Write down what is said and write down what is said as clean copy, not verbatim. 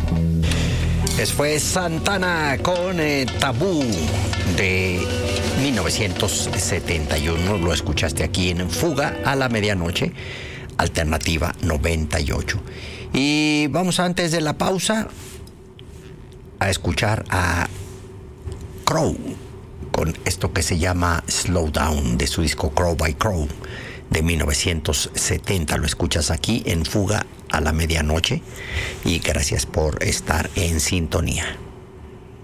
Eso fue Santana con Tabú de 1971. Lo escuchaste aquí en Fuga a la Medianoche, Alternativa 98. Y vamos antes de la pausa a escuchar a Crow con esto que se llama Slow Down de su disco Crow by Crow de 1970. Lo escuchas aquí en Fuga a la Medianoche y gracias por estar en sintonía.